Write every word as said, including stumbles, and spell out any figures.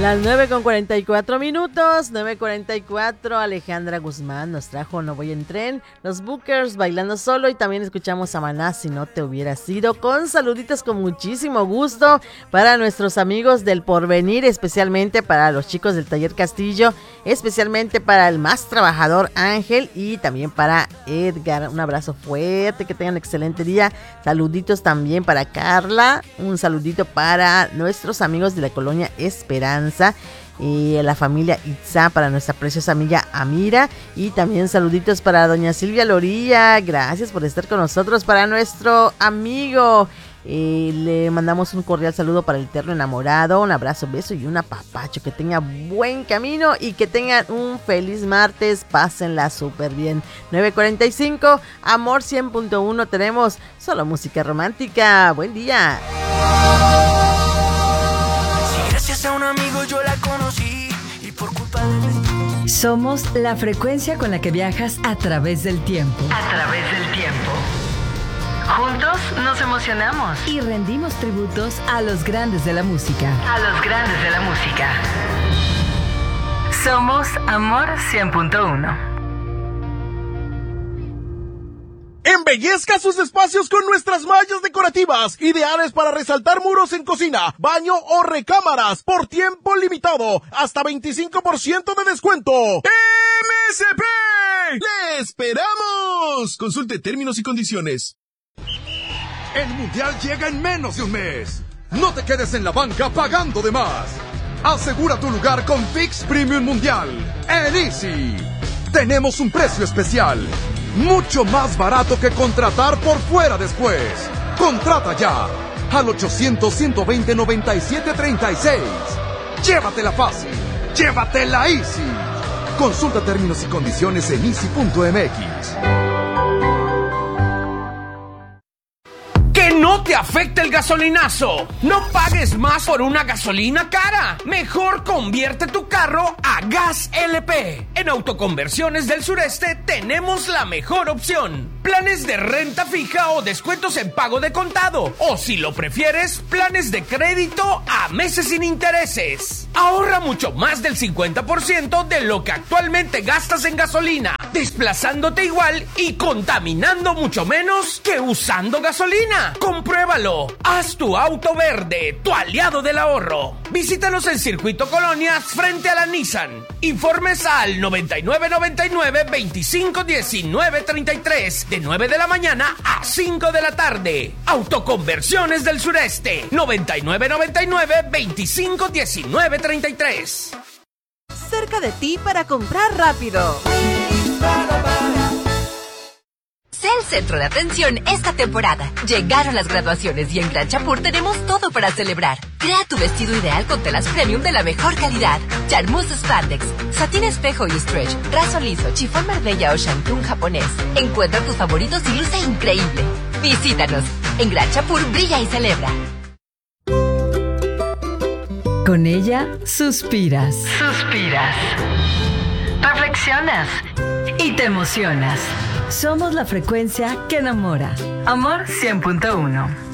Las nueve con cuarenta y cuatro minutos, nueve cuarenta y cuatro, Alejandra Guzmán nos trajo No Voy en Tren, los Bookers Bailando Solo y también escuchamos a Maná Si No Te Hubiera Sido, con saluditos con muchísimo gusto para nuestros amigos del Porvenir, especialmente para los chicos del Taller Castillo, especialmente para el más trabajador Ángel y también para Edgar. Un abrazo fuerte, que tengan un excelente día. Saluditos también para Carla, un saludito para nuestros amigos de la colonia Esperanza y la familia Itza, para nuestra preciosa amiga Amira, y también saluditos para doña Silvia Loría, gracias por estar con nosotros, para nuestro amigo, eh, le mandamos un cordial saludo para el eterno enamorado, un abrazo, beso y un apapacho, que tenga buen camino y que tengan un feliz martes, pásenla súper bien. Nueve cuarenta y cinco, Amor cien punto uno, tenemos solo música romántica, buen día. Gracias a un amigo yo la conocí y por culpa de... Somos la frecuencia con la que viajas a través del tiempo. A través del tiempo. Juntos nos emocionamos y rendimos tributos a los grandes de la música. A los grandes de la música. Somos Amor cien punto uno. Embellezca sus espacios con nuestras mallas decorativas, ideales para resaltar muros en cocina, baño o recámaras, por tiempo limitado, hasta veinticinco por ciento de descuento. ¡M S P! ¡Le esperamos! Consulte términos y condiciones. El Mundial llega en menos de un mes. No te quedes en la banca pagando de más. Asegura tu lugar con Fix Premium Mundial en Easy. Tenemos un precio especial, mucho más barato que contratar por fuera después. Contrata ya al ochocientos, ciento veinte, noventa y siete, treinta y seis. Llévatela fácil, llévatela Easy. Consulta términos y condiciones en easy punto m x. ¡Que no te afecte el gasolinazo! ¡No pagues más por una gasolina cara! Mejor convierte tu carro a Gas L P. En Autoconversiones del Sureste tenemos la mejor opción. Planes de renta fija o descuentos en pago de contado. O si lo prefieres, planes de crédito a meses sin intereses. Ahorra mucho más del cincuenta por ciento de lo que actualmente gastas en gasolina, desplazándote igual y contaminando mucho menos que usando gasolina. ¡Compruébalo! Haz tu auto verde, tu aliado del ahorro. Visítanos en Circuito Colonias frente a la Nissan. Informes al noventa y nueve noventa y nueve, veinticinco diecinueve treinta y tres, de nueve de la mañana a cinco de la tarde. Autoconversiones del Sureste, noventa y nueve noventa y nueve, veinticinco diecinueve treinta y tres. Cerca de ti para comprar rápido. Sé el centro de atención esta temporada. Llegaron las graduaciones y en Gran Chapur tenemos todo para celebrar. Crea tu vestido ideal con telas premium de la mejor calidad. Charmuse Spandex, satín espejo y stretch, raso liso, chifón Marbella o shantung japonés. Encuentra tus favoritos y luce increíble. Visítanos. En Gran Chapur brilla y celebra. Con ella suspiras. Suspiras. Reflexionas. Y te emocionas. Somos la frecuencia que enamora. Amor cien punto uno.